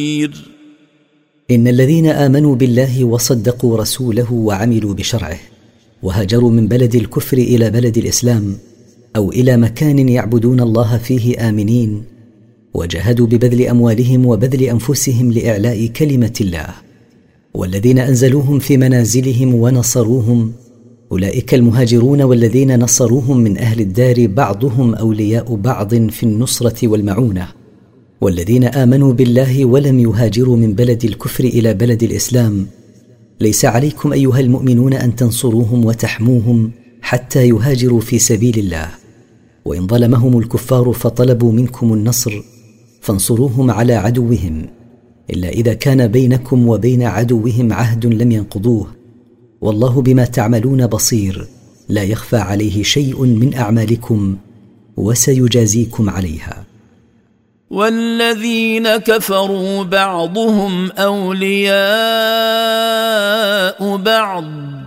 إن الذين آمنوا بالله وصدقوا رسوله وعملوا بشرعه وهاجروا من بلد الكفر إلى بلد الإسلام أو إلى مكان يعبدون الله فيه آمنين وجاهدوا ببذل أموالهم وبذل أنفسهم لإعلاء كلمة الله والذين أنزلوهم في منازلهم ونصروهم أولئك المهاجرون والذين نصروهم من أهل الدار بعضهم أولياء بعض في النصرة والمعونة والذين آمنوا بالله ولم يهاجروا من بلد الكفر إلى بلد الإسلام ليس عليكم أيها المؤمنون أن تنصروهم وتحموهم حتى يهاجروا في سبيل الله وإن ظلمهم الكفار فطلبوا منكم النصر فانصروهم على عدوهم إلا إذا كان بينكم وبين عدوهم عهد لم ينقضوه والله بما تعملون بصير لا يخفى عليه شيء من أعمالكم وسيجازيكم عليها. والذين كفروا بعضهم أولياء بعض